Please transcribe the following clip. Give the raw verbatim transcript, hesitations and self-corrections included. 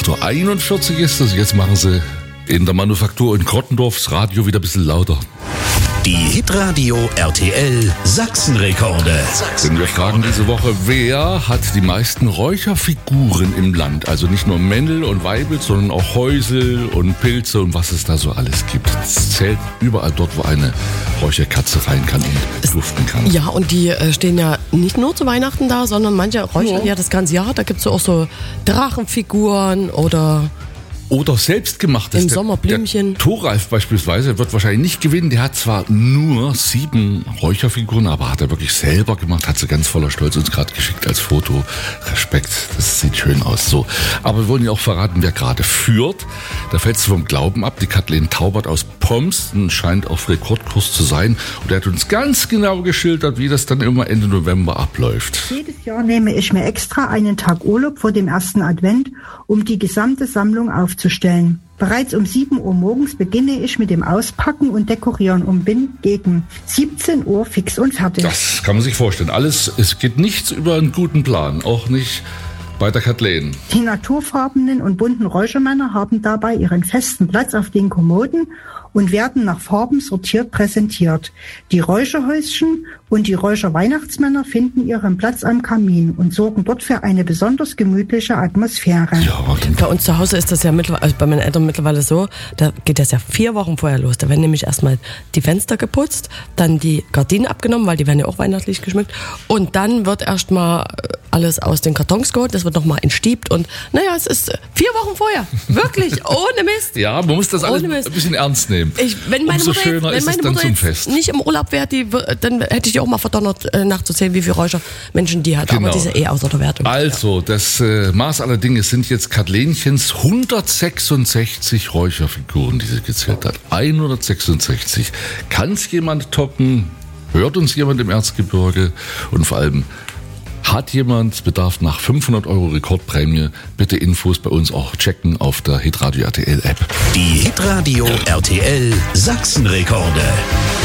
acht Uhr einundvierzig ist es. Jetzt machen sie in der Manufaktur in Krottendorf das Radio wieder ein bisschen lauter. Die Hitradio R T L Sachsenrekorde. Denn wir fragen diese Woche, wer hat die meisten Räucherfiguren im Land? Also nicht nur Männel und Weibel, sondern auch Häusel und Pilze und was es da so alles gibt. Es zählt überall dort, wo eine Räucherkatze rein kann und duften kann. Ja, und die äh, stehen ja nicht nur zu Weihnachten da, sondern manche räuchern ja, ja das ganze Jahr. Da gibt es auch so Drachenfiguren oder... Oder selbstgemachtes. Im Sommer Blümchen. Der Thoralf beispielsweise wird wahrscheinlich nicht gewinnen. Der hat zwar nur sieben Räucherfiguren, aber hat er wirklich selber gemacht. Hat sie ganz voller Stolz uns gerade geschickt als Foto. Respekt, das sieht schön aus. So, aber wir wollen ja auch verraten, wer gerade führt. Da fällt sie vom Glauben ab. Die Kathleen Taubert aus Pomsten scheint auf Rekordkurs zu sein. Und er hat uns ganz genau geschildert, wie das dann immer Ende November abläuft. Jedes Jahr nehme ich mir extra einen Tag Urlaub vor dem ersten Advent, um die gesamte Sammlung aufzustellen. Bereits um sieben Uhr morgens beginne ich mit dem Auspacken und Dekorieren und bin gegen siebzehn Uhr fix und fertig. Das kann man sich vorstellen. Alles, es geht nichts über einen guten Plan, auch nicht bei der Kathleen. Die naturfarbenen und bunten Räuchermänner haben dabei ihren festen Platz auf den Kommoden und werden nach Farben sortiert präsentiert. Die Räucherhäuschen und die Räucherweihnachtsmänner finden ihren Platz am Kamin und sorgen dort für eine besonders gemütliche Atmosphäre. Ja, bei uns zu Hause ist das ja mittlerweile, also bei meinen Eltern mittlerweile so, da geht das ja vier Wochen vorher los. Da werden nämlich erstmal die Fenster geputzt, dann die Gardinen abgenommen, weil die werden ja auch weihnachtlich geschmückt. Und dann wird erstmal alles aus den Kartons geholt, das wird nochmal entstiebt und naja, es ist vier Wochen vorher. Wirklich, ohne Mist. Ja, man muss das alles ein bisschen ernst nehmen. Ich, wenn meine Umso Mutter, schöner wenn ist meine es dann Mutter zum Fest. nicht im Urlaub wäre, die, dann hätte ich die auch mal verdonnert, äh, nachzuzählen, wie viele Räuchermenschen die hat. Genau. Aber die ist eh außer der Wertung. Also, das äh, Maß aller Dinge sind jetzt Kathleenchens hundertsechsundsechzig Räucherfiguren, die sie gezählt hat. hundertsechsundsechzig. Kann es jemand toppen? Hört uns jemand im Erzgebirge? Und vor allem, hat jemand Bedarf nach fünfhundert Euro Rekordprämie? Bitte Infos bei uns auch checken auf der Hitradio R T L App. Die Hitradio R T L Sachsenrekorde.